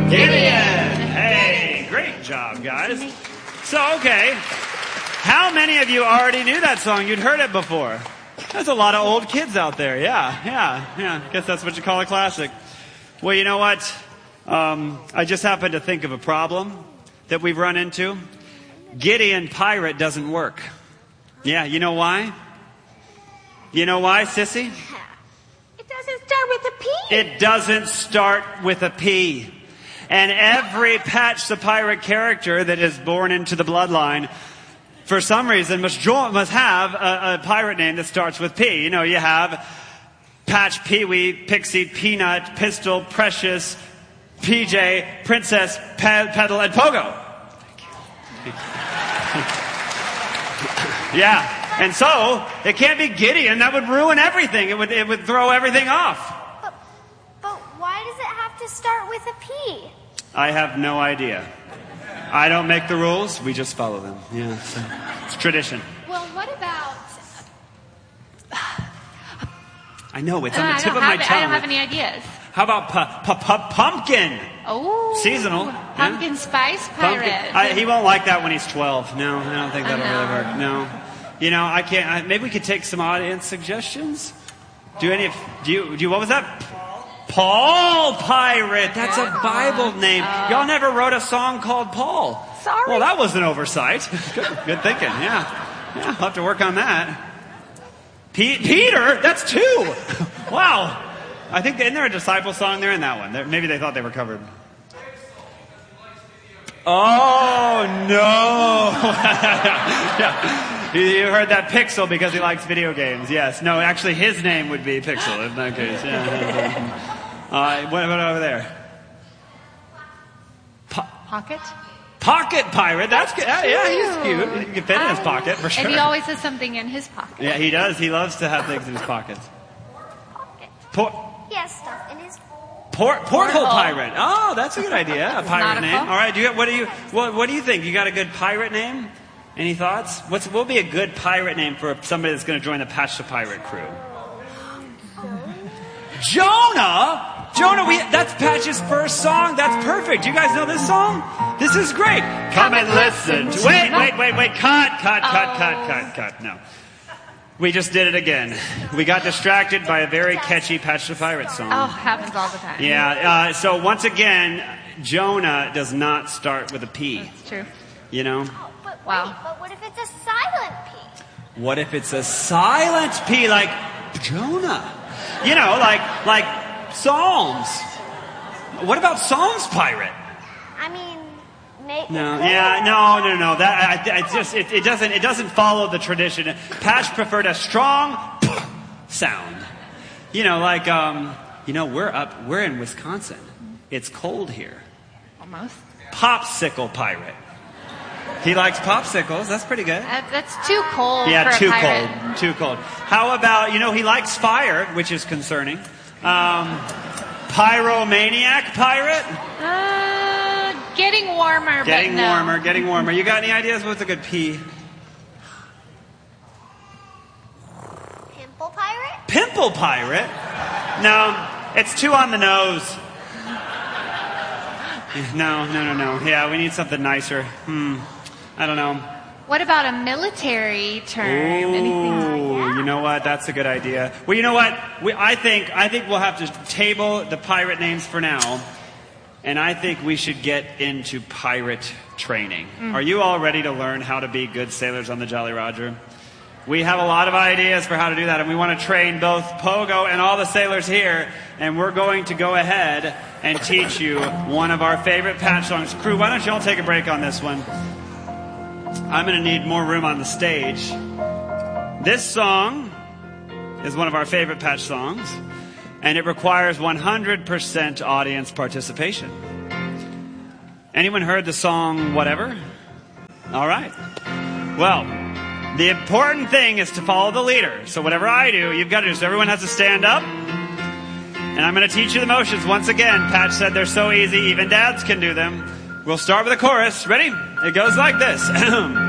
Gideon! Hey, great job, guys. So, okay, how many of you already knew that song? You'd heard it before. There's a lot of old kids out there. Yeah. Guess that's what you call a classic. Well, you know what? I just happened to think of a problem that we've run into. Gideon Pirate doesn't work. Yeah, you know why? You know why, Sissy? It doesn't start with a P. It doesn't start with a P. And every Patch the Pirate character that is born into the bloodline, for some reason, must have a pirate name that starts with P. You know, you have Patch, Pee-wee, Pixie, Peanut, Pistol, Precious, PJ, Princess, Petal, and Pogo. Thank you. Yeah, and so it can't be Gideon. That would ruin everything. It would throw everything off. But why does it have to start with a P? I have no idea. I don't make the rules. We just follow them. Yeah, so it's tradition. Well, what about... I know, it's on the tip of my tongue. I don't have any ideas. How about pumpkin? Oh. Seasonal. Pumpkin spice pirate. He won't like that when he's 12. No, I don't think that'll really work. No. You know, I can't. Maybe we could take some audience suggestions. Do you, what was that? Paul Pirate. That's a Bible name. Y'all never wrote a song called Paul. Sorry. Well, that was an oversight. Good thinking. Yeah, I'll have to work on that. Peter? That's two. Wow. I think, isn't there a disciple song there in that one? Maybe they thought they were covered. Oh, no. Yeah. You heard that Pixel because he likes video games. Yes. No, actually his name would be Pixel in that case. Yeah. What about over there? Pocket? Pocket Pirate. That's good. Yeah, he's cute. He can fit in his pocket for sure. And he always has something in his pocket. Yeah, he does. He loves to have things in his pockets. He has stuff in his Porthole Pirate. Oh, that's a good idea. A pirate name. Nautical. All right. What do you think? You got a good pirate name? Any thoughts? What will be a good pirate name for somebody that's going to join the Patch the Pirate crew? Jonah. That's Patch's first song. That's perfect. Do you guys know this song? This is great. Come and listen. Wait. Cut. No. We just did it again. We got distracted by a very catchy Patch the Pirate song. Oh, happens all the time. Yeah, so once again, Jonah does not start with a P. That's true. You know? Oh, but Wow. wait, but what if it's a silent P? What if it's a silent P, like Jonah? You know, like Psalms. What about Psalms Pirate? I mean, No. That it doesn't follow the tradition. Patch preferred a strong sound. You know, like we're in Wisconsin. It's cold here. Almost. Popsicle Pirate. He likes popsicles. That's pretty good. That's too cold. Yeah, for too a pirate. cold. Too cold. How about he likes fire, which is concerning. Pyromaniac Pirate. Getting warmer. Getting warmer. You got any ideas? What's a good P? Pimple Pirate? Pimple Pirate? No, it's too on the nose. No. Yeah, we need something nicer. I don't know. What about a military term? Anything like that? You know what? That's a good idea. Well, you know what? I think we'll have to table the pirate names for now. And I think we should get into pirate training. Are you all ready to learn how to be good sailors on the Jolly Roger? We have a lot of ideas for how to do that, and we want to train both Pogo and all the sailors here. And we're going to go ahead and teach you one of our favorite Patch songs. Crew, why don't you all take a break on this one? I'm going to need more room on the stage. This song is one of our favorite Patch songs. And it requires 100% audience participation. Anyone heard the song Whatever? All right. Well, the important thing is to follow the leader. So whatever I do, you've got to do. So everyone has to stand up. And I'm going to teach you the motions. Once again, Patch said they're so easy, even dads can do them. We'll start with a chorus. Ready? It goes like this.